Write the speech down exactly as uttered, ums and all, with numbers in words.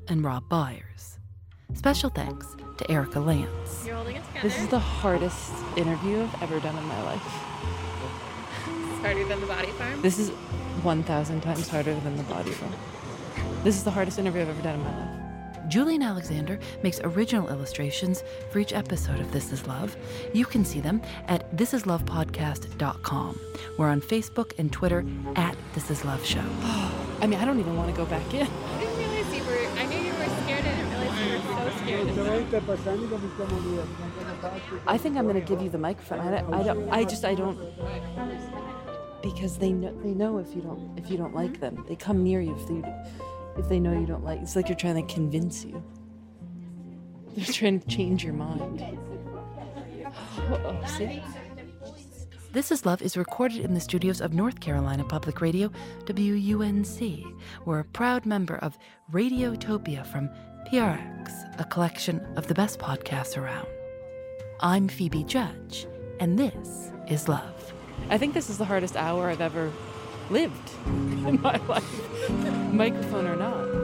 and Rob Byers. Special thanks to Erica Lance. You're holding it together. This is the hardest interview I've ever done in my life. It's harder than the Body Farm? This is one thousand times harder than the Body Farm. This is the hardest interview I've ever done in my life. Julian Alexander makes original illustrations for each episode of This Is Love. You can see them at this is love podcast dot com. We're on Facebook and Twitter at This Is Love Show. I mean, I don't even want to go back in. I didn't realize you were, I knew you were scared. I didn't realize you were so scared. I think I'm going to give you the microphone. I don't, I don't, I just, I don't, because they know, they know if you don't, if you don't like them. They come near you if they, if they know you don't like. It's like you're trying to convince you. They're trying to change your mind. Uh-oh, see? This Is Love is recorded in the studios of North Carolina Public Radio, W U N C. We're a proud member of Radiotopia from P R X, a collection of the best podcasts around. I'm Phoebe Judge, and this is Love. I think this is the hardest hour I've ever lived in my life, microphone or not.